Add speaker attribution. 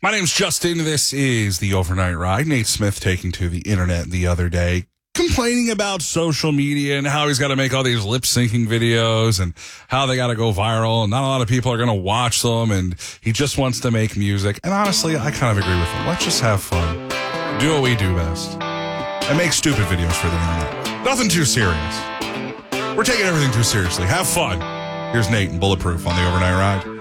Speaker 1: My name's Justin. This is the Overnight Ride. Nate Smith taking to the internet the other day, complaining about social media and how he's got to make all these lip-syncing videos and how they got to go viral and not a lot of people are going to watch them, and he just wants to make music. And honestly, I kind of agree with him. Let's just have fun. Do what we do best. And make stupid videos for the internet. Nothing too serious. We're taking everything too seriously. Have fun. Here's Nate and Bulletproof on the Overnight Ride.